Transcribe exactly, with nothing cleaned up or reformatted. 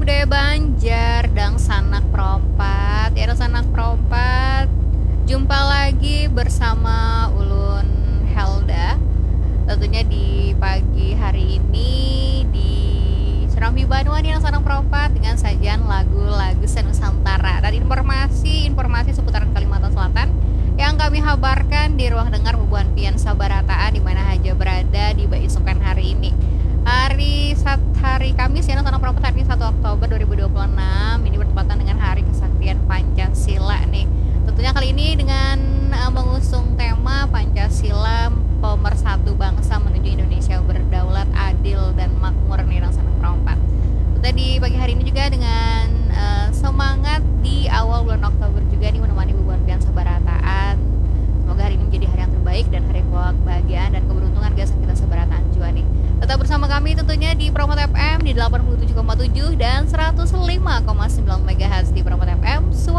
budaya Banjar dan sanak perompat. Ya sanak perompat. Jumpa lagi bersama Ulun Helda. Tentunya di pagi hari ini di Serambi Banuan yang sanak perompat dengan sajian lagu-lagu Nusantara dan informasi-informasi seputaran Kalimantan Selatan yang kami kabarkan di ruang dengar Bubuan Pian Sabarataan di mana aja berada di Baisukan hari ini. Hari sat hari Kamis ya, Sanak Perompat hari ini satu Oktober dua ribu dua puluh enam. Ini bertepatan dengan Hari Kesaktian Pancasila nih. Tentunya kali ini dengan uh, mengusung tema Pancasila pemersatu bangsa menuju Indonesia berdaulat, adil dan makmur nih Sanak Perompat. Tentunya di pagi hari ini juga dengan uh, semangat di awal bulan Oktober juga nih menemani Bubuan Pian Sabarataan. Semoga hari ini menjadi hari yang terbaik dan hari kebahagiaan dan keberuntungan guys yang kita Sabarataan juga nih. Tetap bersama kami tentunya di Perompat F M di delapan puluh tujuh koma tujuh dan seratus lima koma sembilan megahertz di Perompat F M,